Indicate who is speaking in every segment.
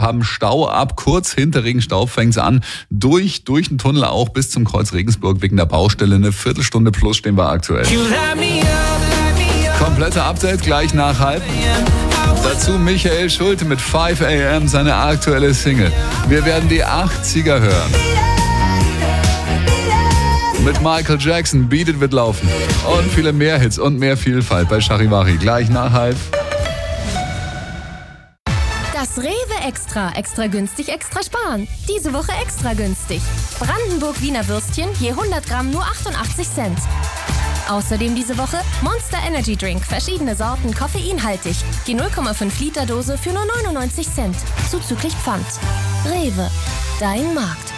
Speaker 1: haben Stau ab kurz hinter Regenstaub fängt's an. Durch den Tunnel auch bis zum Kreuz Regensburg wegen der Baustelle. Eine Viertelstunde plus stehen wir aktuell. Komplette Update gleich nach 12:30. Dazu Michael Schulte mit 5 AM, seine aktuelle Single. Wir werden die 80er hören. Mit Michael Jackson, Beat It wird laufen. Und viele mehr Hits und mehr Vielfalt bei Charivari. Gleich nach 12:30.
Speaker 2: Das Rewe Extra. Extra günstig, extra sparen. Diese Woche extra günstig. Brandenburg Wiener Würstchen, je 100 Gramm nur 88 Cent. Außerdem diese Woche Monster Energy Drink, verschiedene Sorten, koffeinhaltig. Die 0,5 Liter Dose für nur 99 Cent. Zuzüglich Pfand. Rewe, dein Markt.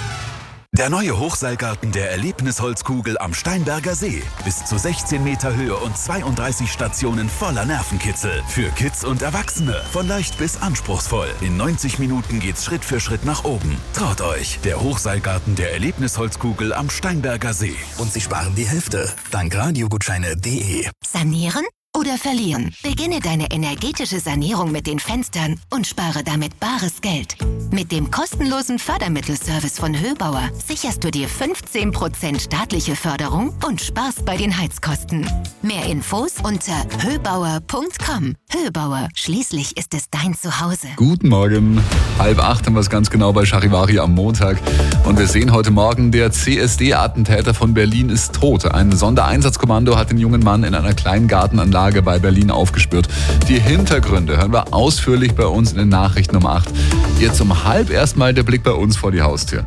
Speaker 3: Der neue Hochseilgarten der Erlebnisholzkugel am Steinberger See. Bis zu 16 Meter Höhe und 32 Stationen voller Nervenkitzel. Für Kids und Erwachsene. Von leicht bis anspruchsvoll. In 90 Minuten geht's Schritt für Schritt nach oben. Traut euch. Der Hochseilgarten der Erlebnisholzkugel am Steinberger See. Und Sie sparen die Hälfte. Dank Radiogutscheine.de.
Speaker 4: Sanieren oder verlieren? Beginne deine energetische Sanierung mit den Fenstern und spare damit bares Geld. Mit dem kostenlosen Fördermittelservice von Höbauer sicherst du dir 15% staatliche Förderung und sparst bei den Heizkosten. Mehr Infos unter höbauer.com. Höbauer, schließlich ist es dein Zuhause.
Speaker 1: Guten Morgen. 7:30 haben wir es ganz genau bei Charivari am Montag. Und wir sehen heute Morgen, der CSD-Attentäter von Berlin ist tot. Ein Sondereinsatzkommando hat den jungen Mann in einer kleinen Gartenanlage bei Berlin aufgespürt. Die Hintergründe hören wir ausführlich bei uns in den Nachrichten um 8. Jetzt um 7:30 erstmal der Blick bei uns vor die Haustür.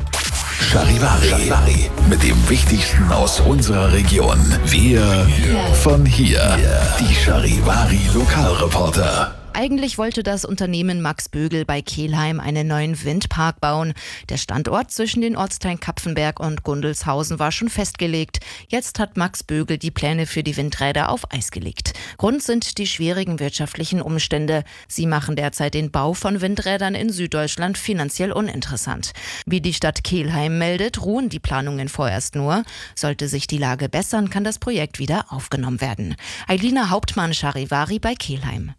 Speaker 3: Charivari. Mit dem Wichtigsten aus unserer Region. Wir von hier. Die Charivari Lokalreporter.
Speaker 5: Eigentlich wollte das Unternehmen Max Bögel bei Kelheim einen neuen Windpark bauen. Der Standort zwischen den Ortsteilen Kapfenberg und Gundelshausen war schon festgelegt. Jetzt hat Max Bögel die Pläne für die Windräder auf Eis gelegt. Grund sind die schwierigen wirtschaftlichen Umstände. Sie machen derzeit den Bau von Windrädern in Süddeutschland finanziell uninteressant. Wie die Stadt Kelheim meldet, ruhen die Planungen vorerst nur. Sollte sich die Lage bessern, kann das Projekt wieder aufgenommen werden. Eilina Hauptmann, Charivari bei Kelheim.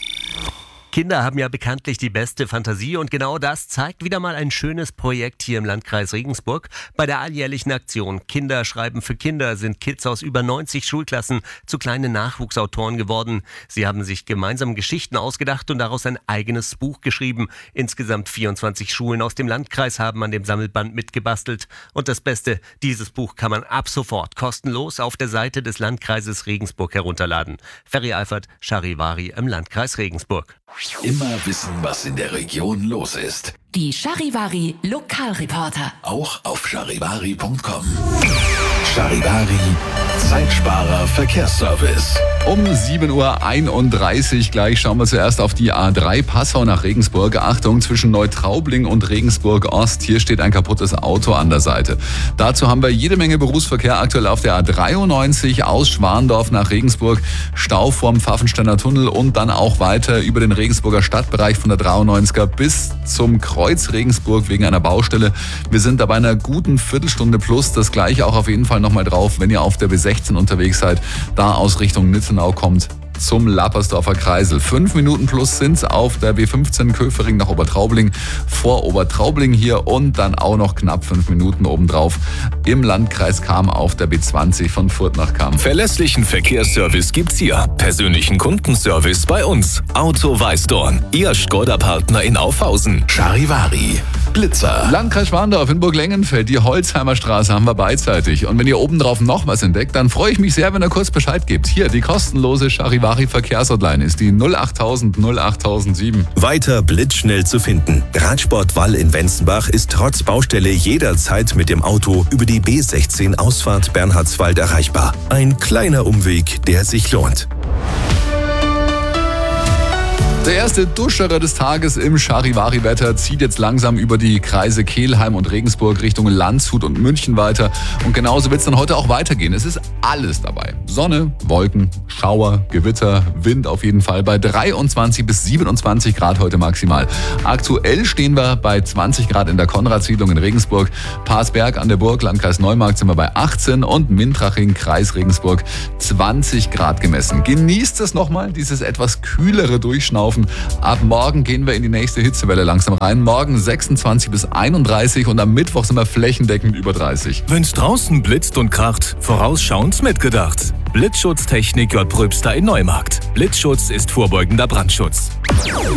Speaker 6: Kinder haben ja bekanntlich die beste Fantasie und genau das zeigt wieder mal ein schönes Projekt hier im Landkreis Regensburg. Bei der alljährlichen Aktion Kinder schreiben für Kinder sind Kids aus über 90 Schulklassen zu kleinen Nachwuchsautoren geworden. Sie haben sich gemeinsam Geschichten ausgedacht und daraus ein eigenes Buch geschrieben. Insgesamt 24 Schulen aus dem Landkreis haben an dem Sammelband mitgebastelt. Und das Beste, dieses Buch kann man ab sofort kostenlos auf der Seite des Landkreises Regensburg herunterladen. Ferry Eifert, Charivari im Landkreis Regensburg.
Speaker 3: Immer wissen, was in der Region los ist.
Speaker 4: Die Charivari Lokalreporter.
Speaker 3: Auch auf charivari.com. Charivari, Zeitsparer Verkehrsservice.
Speaker 1: Um 7:31 Uhr gleich schauen wir zuerst auf die A3 Passau nach Regensburg. Achtung, zwischen Neutraubling und Regensburg Ost. Hier steht ein kaputtes Auto an der Seite. Dazu haben wir jede Menge Berufsverkehr aktuell auf der A93 aus Schwandorf nach Regensburg. Stau vorm Pfaffensteiner Tunnel und dann auch weiter über den Regensburger Stadtbereich von der 93er bis zum Kreuz Regensburg wegen einer Baustelle. Wir sind da bei einer guten Viertelstunde plus. Das gleiche auch auf jeden Fall nochmal drauf, wenn ihr auf der B16 unterwegs seid, da aus Richtung Nittenau kommt zum Lappersdorfer Kreisel. 5 Minuten plus sind's auf der B15 Köfering nach Obertraubling, vor Obertraubling hier und dann auch noch knapp 5 Minuten obendrauf im Landkreis Cham auf der B20 von Furth nach Cham.
Speaker 7: Verlässlichen Verkehrsservice gibt's hier. Persönlichen Kundenservice bei uns. Auto Weißdorn, Ihr Skoda-Partner in Aufhausen.
Speaker 3: Charivari, Blitzer.
Speaker 1: Landkreis Schwandorf in Burglengenfeld, die Holzheimer Straße haben wir beidseitig. Und wenn ihr obendrauf noch was entdeckt, dann freue ich mich sehr, wenn ihr kurz Bescheid gebt. Hier, die kostenlose Charivari Verkehrshotline ist die 08000 08007.
Speaker 7: Weiter blitzschnell zu finden. Radsport Wall in Wenzenbach ist trotz Baustelle jederzeit mit dem Auto über die B16 Ausfahrt Bernhardswald erreichbar. Ein kleiner Umweg, der sich lohnt.
Speaker 1: Der erste Duscherer des Tages im Charivari-Wetter zieht jetzt langsam über die Kreise Kelheim und Regensburg Richtung Landshut und München weiter. Und genauso wird es dann heute auch weitergehen. Es ist alles dabei. Sonne, Wolken, Schauer, Gewitter, Wind auf jeden Fall bei 23 bis 27 Grad heute maximal. Aktuell stehen wir bei 20 Grad in der Konradsiedlung in Regensburg. Parsberg an der Burg, Landkreis Neumarkt sind wir bei 18 und Mintraching, Kreis Regensburg 20 Grad gemessen. Genießt es nochmal, dieses etwas kühlere Durchschnaufen. dürfen. Ab morgen gehen wir in die nächste Hitzewelle langsam rein. Morgen 26 bis 31 und am Mittwoch sind wir flächendeckend über 30.
Speaker 7: Wenn's draußen blitzt und kracht, vorausschauend mitgedacht. Blitzschutztechnik J. Pröbster in Neumarkt. Blitzschutz ist vorbeugender Brandschutz.